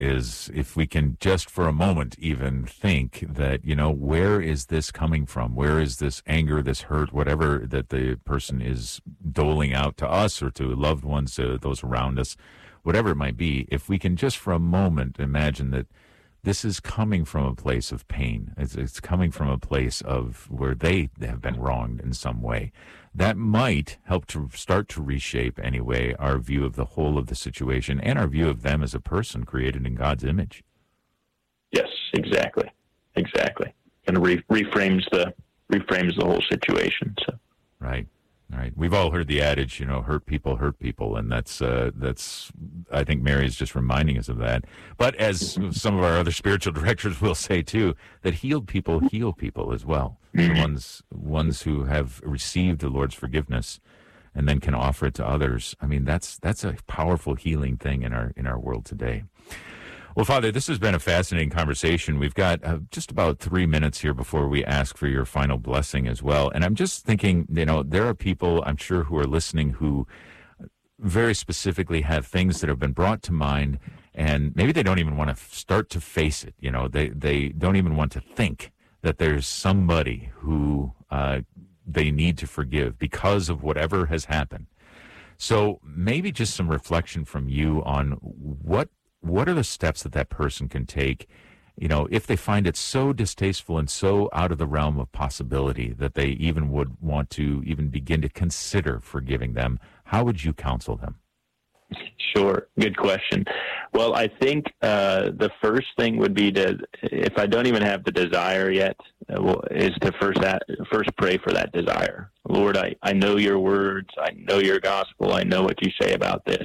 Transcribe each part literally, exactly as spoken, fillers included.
is if we can just for a moment even think that, you know, where is this coming from? Where is this anger, this hurt, whatever that the person is doling out to us or to loved ones, to those around us, whatever it might be, if we can just for a moment imagine that this is coming from a place of pain. It's, it's coming from a place of where they have been wronged in some way. That might help to start to reshape, anyway, our view of the whole of the situation and our view of them as a person created in God's image. Yes, exactly, exactly. And re- reframes the reframes the whole situation. So, right. Right. We've all heard the adage, you know, hurt people hurt people, and that's uh, that's. I think Mary is just reminding us of that. But as some of our other spiritual directors will say too, that healed people heal people as well. The ones ones who have received the Lord's forgiveness, and then can offer it to others. I mean, that's that's a powerful healing thing in our in our world today. Well, Father, this has been a fascinating conversation. We've got uh, just about three minutes here before we ask for your final blessing as well. And I'm just thinking, you know, there are people, I'm sure, who are listening who very specifically have things that have been brought to mind, and maybe they don't even want to start to face it. You know, they, they don't even want to think that there's somebody who uh, they need to forgive because of whatever has happened. So maybe just some reflection from you on what What are the steps that that person can take, you know, if they find it so distasteful and so out of the realm of possibility that they even would want to even begin to consider forgiving them? How would you counsel them? Sure. Good question. Well, I think uh, the first thing would be to, if I don't even have the desire yet, uh, well, is to first at, first pray for that desire. Lord, I, I know your words. I know your gospel. I know what you say about this.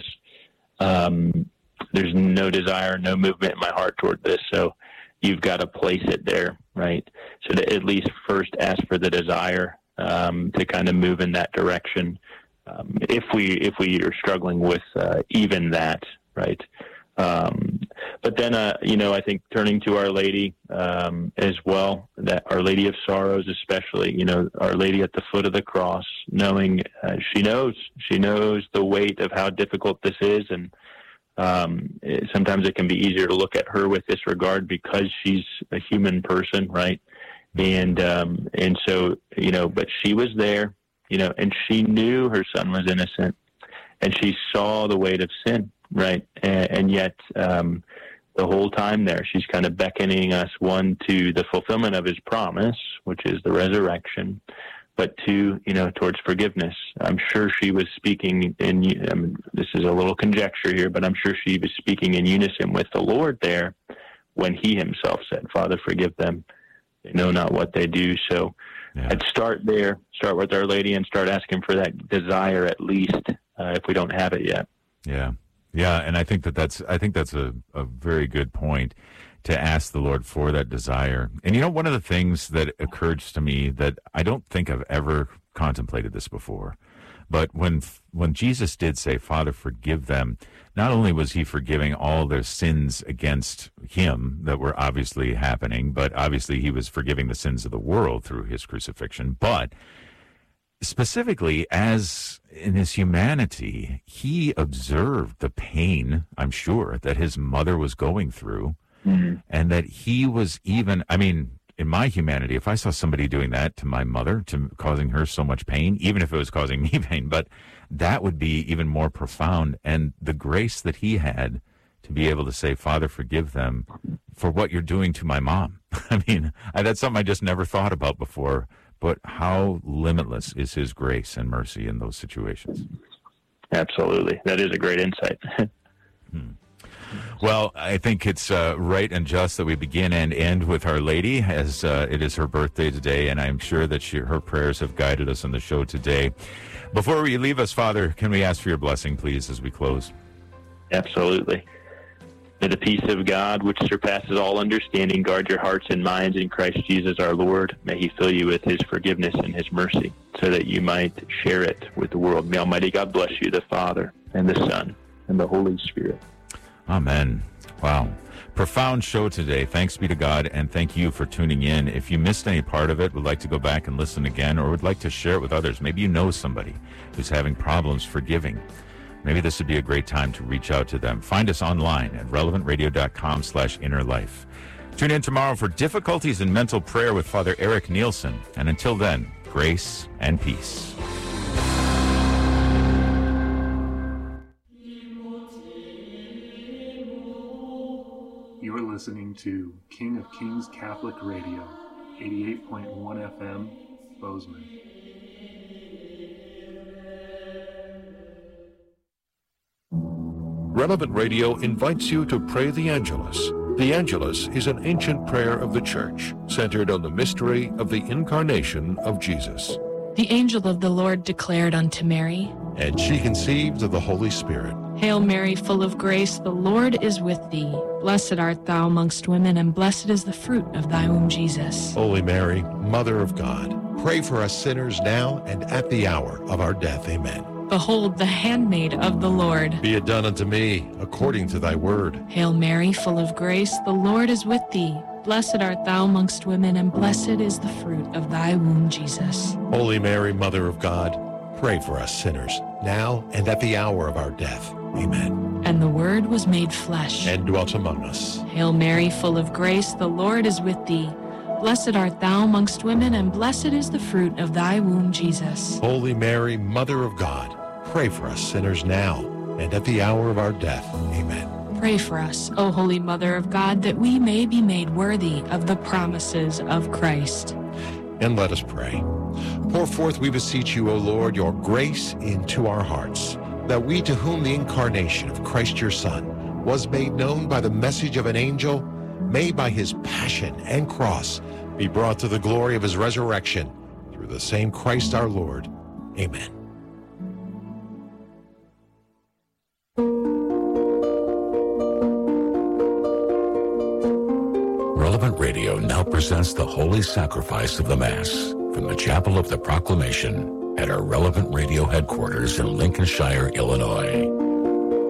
Um There's no desire, no movement in my heart toward this, so you've got to place it there, right? So to at least first ask for the desire um, to kind of move in that direction. Um, if we if we are struggling with uh, even that, right? Um, but then, uh, you know, I think turning to Our Lady um, as well, that Our Lady of Sorrows especially, you know, Our Lady at the foot of the cross, knowing uh, she knows, she knows the weight of how difficult this is, and Um, it, sometimes it can be easier to look at her with disregard because she's a human person, right? And um, and so, you know, but she was there, you know, and she knew her son was innocent, and she saw the weight of sin, right? And, and yet, um, the whole time there, she's kind of beckoning us, one, to the fulfillment of his promise, which is the resurrection, but two, you know, towards forgiveness. I'm sure she was speaking in, I mean, this is a little conjecture here, but I'm sure she was speaking in unison with the Lord there when he himself said, Father, forgive them. They know not what they do. So yeah. I'd start there, start with Our Lady, and start asking for that desire at least, uh, if we don't have it yet. Yeah. Yeah. And I think that that's, I think that's a, a very good point, to ask the Lord for that desire. And you know, one of the things that occurs to me that I don't think I've ever contemplated this before, but when when Jesus did say, Father, forgive them, not only was he forgiving all their sins against him that were obviously happening, but obviously he was forgiving the sins of the world through his crucifixion, but specifically as in his humanity, he observed the pain, I'm sure, that his mother was going through. Mm-hmm. And that he was even, I mean, in my humanity, if I saw somebody doing that to my mother, to causing her so much pain, even if it was causing me pain, but that would be even more profound. And the grace that he had to be able to say, Father, forgive them for what you're doing to my mom. I mean, I, that's something I just never thought about before, but how limitless is his grace and mercy in those situations. Absolutely. That is a great insight. hmm. Well, I think it's uh, right and just that we begin and end with Our Lady, as uh, it is her birthday today, and I'm sure that she, her prayers have guided us on the show today. Before we leave us, Father, can we ask for your blessing, please, as we close? Absolutely. May the peace of God, which surpasses all understanding, guard your hearts and minds in Christ Jesus our Lord. May he fill you with his forgiveness and his mercy, so that you might share it with the world. May Almighty God bless you, the Father, and the Son, and the Holy Spirit. Amen. Wow. Profound show today. Thanks be to God, and thank you for tuning in. If you missed any part of it, would like to go back and listen again, or would like to share it with others, maybe you know somebody who's having problems forgiving, maybe this would be a great time to reach out to them. Find us online at relevantradio.com slash inner life. Tune in tomorrow for Difficulties in Mental Prayer with Father Eric Nielsen. And until then, grace and peace. You're listening to King of Kings Catholic Radio, eighty-eight point one F M, Bozeman. Relevant Radio invites you to pray the Angelus. The Angelus is an ancient prayer of the Church, centered on the mystery of the incarnation of Jesus. The angel of the Lord declared unto Mary, And she conceived of the Holy Spirit. Hail Mary, full of grace, the Lord is with thee. Blessed art thou amongst women, and blessed is the fruit of thy womb, Jesus. Holy Mary, Mother of God, pray for us sinners now and at the hour of our death. Amen. Behold, the handmaid of the Lord. Be it done unto me according to thy word. Hail Mary, full of grace, the Lord is with thee. Blessed art thou amongst women, and blessed is the fruit of thy womb, Jesus. Holy Mary, Mother of God, pray for us sinners, now and at the hour of our death. Amen. And the Word was made flesh, and dwelt among us. Hail Mary, full of grace, the Lord is with thee. Blessed art thou amongst women, and blessed is the fruit of thy womb, Jesus. Holy Mary, Mother of God, pray for us sinners now and at the hour of our death. Amen. Pray for us, O Holy Mother of God, that we may be made worthy of the promises of Christ. And let us pray. Pour forth, we beseech you, O Lord, your grace into our hearts, that we, to whom the incarnation of Christ your Son was made known by the message of an angel, may by his passion and cross be brought to the glory of his resurrection, through the same Christ our Lord. Amen. Relevant Radio now presents the Holy Sacrifice of the Mass from the Chapel of the Proclamation at our Relevant Radio headquarters in Lincolnshire, Illinois.